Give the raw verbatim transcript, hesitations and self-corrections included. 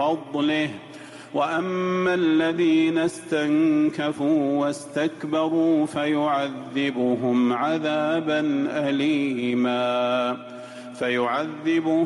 بفضله، وأما الذين استنكفوا واستكبروا فيعذبهم عذابا أليما فيعذبهم